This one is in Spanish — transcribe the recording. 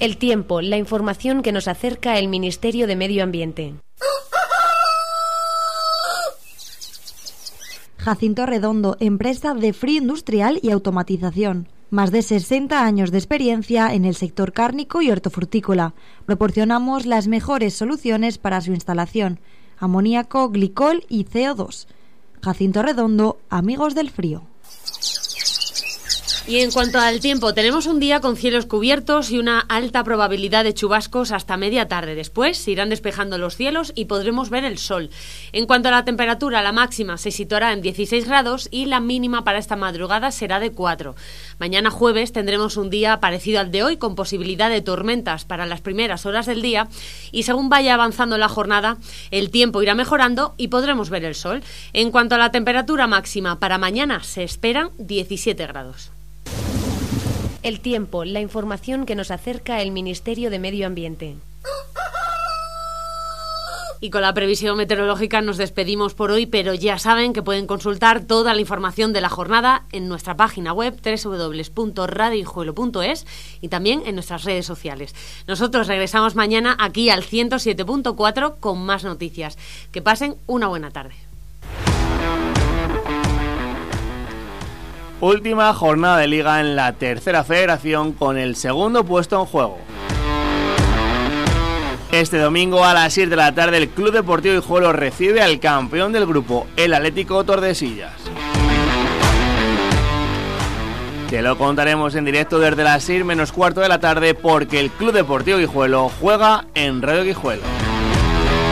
El tiempo, la información que nos acerca el Ministerio de Medio Ambiente. Jacinto Redondo, empresa de frío industrial y automatización. Más de 60 años de experiencia en el sector cárnico y hortofrutícola. Proporcionamos las mejores soluciones para su instalación: amoníaco, glicol y CO2. Jacinto Redondo, amigos del frío. Y en cuanto al tiempo, tenemos un día con cielos cubiertos y una alta probabilidad de chubascos hasta media tarde. Después se irán despejando los cielos y podremos ver el sol. En cuanto a la temperatura, la máxima se situará en 16 grados y la mínima para esta madrugada será de 4. Mañana jueves tendremos un día parecido al de hoy, con posibilidad de tormentas para las primeras horas del día, y según vaya avanzando la jornada, el tiempo irá mejorando y podremos ver el sol. En cuanto a la temperatura máxima, para mañana se esperan 17 grados. El tiempo, la información que nos acerca el Ministerio de Medio Ambiente. Y con la previsión meteorológica nos despedimos por hoy, pero ya saben que pueden consultar toda la información de la jornada en nuestra página web www.radioguijuelo.es y también en nuestras redes sociales. Nosotros regresamos mañana aquí al 107.4 con más noticias. Que pasen una buena tarde. Última jornada de Liga en la tercera federación con el segundo puesto en juego. Este domingo a las 7 de la tarde el Club Deportivo Guijuelo recibe al campeón del grupo, el Atlético Tordesillas. Te lo contaremos en directo desde las 6 menos cuarto de la tarde porque el Club Deportivo Guijuelo juega en Radio Guijuelo.